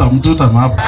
mtuta mapo.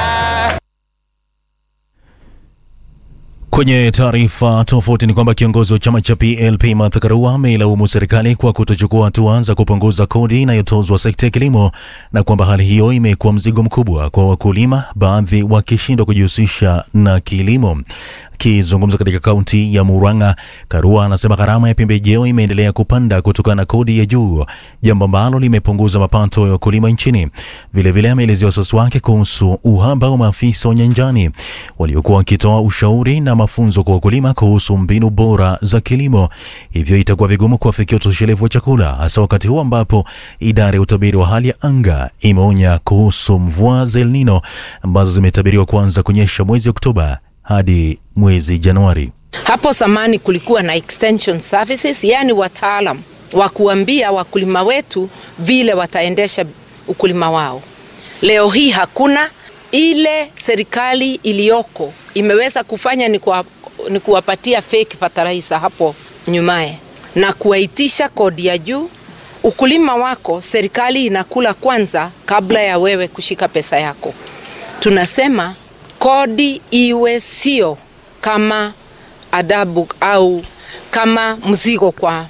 Kwenye taarifa tofauti ni kwamba kiongozi wa chama cha PLP Martha Karua ameilaumu serikali kwa kutochukua hatua za kupunguza kodi inayotozwa sekta ya kilimo na kwamba hali hiyo imekuwa mzigo mkubwa kwa wakulima, baadhi wakishindwa kujihusisha na kilimo. Akizungumza katika kaunti ya Murang'a, Karua anasema gharama ya pembejeo imeendelea kupanda kutokana na kodi ya juu, jambo ambalo limepunguza mapato ya wakulima nchini. Vilevile ameelezea wasiwasi wake kuhusu uhaba wa maafisa wa nyanjani waliokuwa wakitoa ushauri na mafunzo kwa wakulima kuhusu mbinu bora za kilimo, hivyo itakuwa vigumu kuwafikia utoshelevu wa chakula, hasa wakati huu ambapo idara ya utabiri wa hali ya anga imeonya kuhusu mvua za El Nino ambazo zimetabiriwa kuanza kunyesha mwezi Oktoba hadi mwezi Januari. Hapo zamani kulikuwa na extension services, yani wataalam wa kuambia wakulima wetu vile wataendesha ukulima wao. Leo hii hakuna. Ile serikali iliyoko imeweza kufanya ni kuwapatia fake fertilizer hapo nyumae na kuwaitisha kodi ya juu. Ukulima wako serikali inakula kwanza kabla ya wewe kushika pesa yako. Tunasema kodi iwe sio kama adabu au kama mzigo kwa.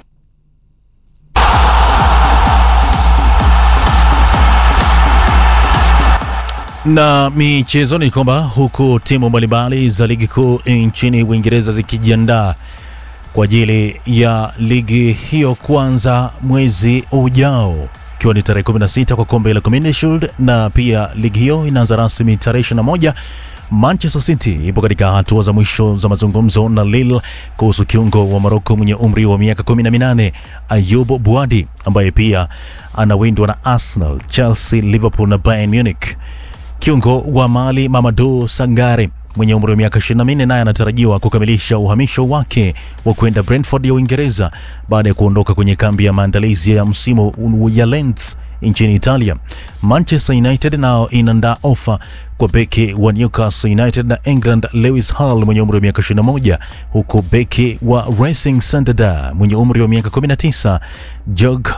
Na michezo ni kwamba huku timu mbalimbali za ligi kuu nchini Uingereza zikijiandaa kwa ajili ya ligi hiyo kuanza mwezi ujao, ikiwa ni tarehe 16 kwa kombe la Community Shield, na pia ligi hiyo inaanza rasmi tarehe 21. Manchester City ipo katika hatua za mwisho za mazungumzo na Lille kuhusu kiungo wa Morocco mwenye umri wa miaka 18 Ayoub Bouadi, ambaye pia anawindwa na Arsenal, Chelsea, Liverpool na Bayern Munich. Kiungo wa Mali Mamadou Sangare mwenye umri wa miaka 24 naye anatarajiwa kukamilisha uhamisho wake wa kwenda Brentford ya Uingereza baada ya kuondoka kwenye kambi ya maandalizi ya msimu ya Lens nchini Italia. Manchester United nao inaandaa ofa kwa beki wa Newcastle United na England Lewis Hall mwenye umri wa miaka 21, huku beki wa Racing Santander mwenye umri wa miaka 19 Jorge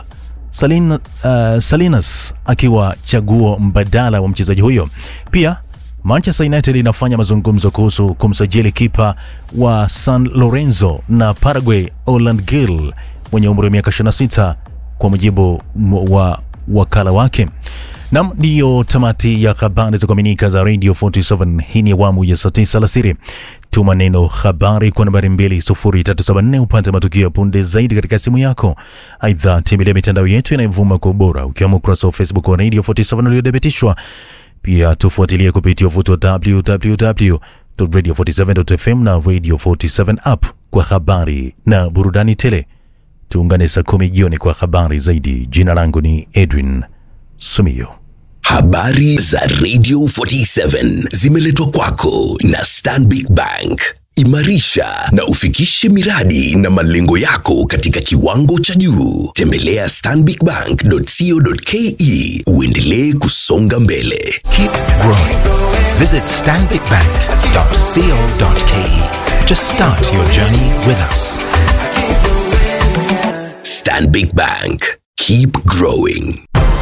Salinas akiwa chaguo mbadala wa mchezaji huyo. Pia Manchester United inafanya mazungumzo kuhusu kumsajili kipa wa San Lorenzo na Paraguay Orland Gil mwenye umri wa miaka 26 kwa mujibu wa wakala wake. Nam, ndiyo tamati ya habari za kuaminika za Radio 47. Hii ni awamu ya saa 9 alasiri. Tuma neno habari kwa nambari 20374 upate matukio ya punde zaidi katika simu yako. Aidha, tembelea mitandao yetu inayovuma kwa ubora, ukiwemo ukurasa wa Facebook wa Radio 47 uliodhibitishwa. Pia tufuatilie kupitia wavuti wa www.radio47.fm na Radio 47 app kwa habari na burudani tele. Tuungane saa 10 jioni kwa habari zaidi. Jina langu ni Edwin Sumio. Habari za Radio 47 zimeletwa kwako na Stanbic Bank. Imarisha na ufikishe miradi na malengo yako katika kiwango cha juu. Tembelea stanbicbank.co.ke uendelee kusonga mbele. Keep growing. Visit stanbicbank.co.ke. Just start your journey with us. Stanbic Bank. Keep growing.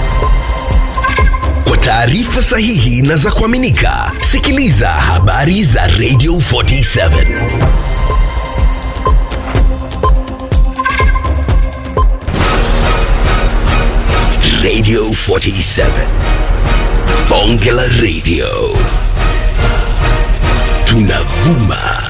Kwa taarifa sahihi na za kuaminika, sikiliza habari za Radio 47. Radio 47. Bonge la Radio. Tunavuma